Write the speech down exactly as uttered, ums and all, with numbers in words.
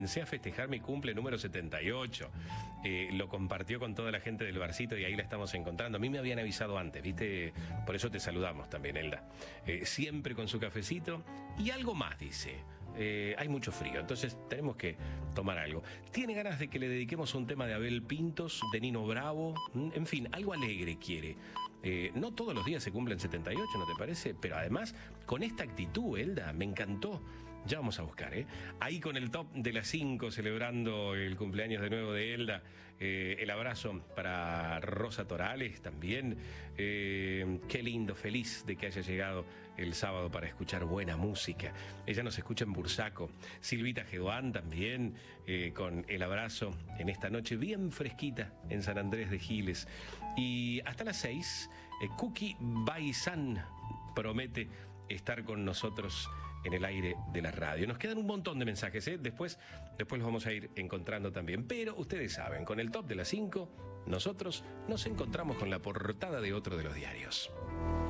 Comencé a festejar mi cumple número setenta y ocho. Eh, lo compartió con toda la gente del barcito y ahí la estamos encontrando. A mí me habían avisado antes, ¿viste? Por eso te saludamos también, Elda. Eh, siempre con su cafecito y algo más, dice. Eh, hay mucho frío, entonces tenemos que tomar algo. Tiene ganas de que le dediquemos un tema de Abel Pintos, de Nino Bravo, en fin, algo alegre quiere. Eh, no todos los días se cumplen setenta y ocho, ¿no te parece? Pero además, con esta actitud, Elda, me encantó. Ya vamos a buscar, ¿eh? Ahí con el top de las cinco, celebrando el cumpleaños de nuevo de Elda. Eh, el abrazo para Rosa Torales también. Eh, qué lindo, feliz de que haya llegado el sábado para escuchar buena música. Ella nos escucha en Bursaco. Silvita Geduán también, eh, con el abrazo en esta noche bien fresquita en San Andrés de Giles. Y hasta las seis, eh, Cookie Baizán promete estar con nosotros en el aire de la radio. Nos quedan un montón de mensajes, ¿eh? Después, después los vamos a ir encontrando también. Pero ustedes saben, con el top de las cinco, nosotros nos encontramos con la portada de otro de los diarios.